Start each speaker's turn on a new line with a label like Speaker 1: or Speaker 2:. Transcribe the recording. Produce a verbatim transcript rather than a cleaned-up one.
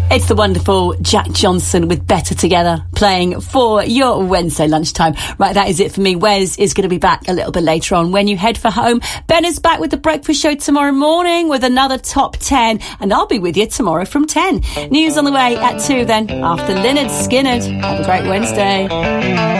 Speaker 1: It's the wonderful Jack Johnson with Better Together playing for your Wednesday lunchtime. Right, that is it for me. Wes is going to be back a little bit later on when you head for home. Ben is back with the breakfast show tomorrow morning with another top ten, and I'll be with you tomorrow from ten. News on the way at two then after Lynyrd Skynyrd. Have a great Wednesday.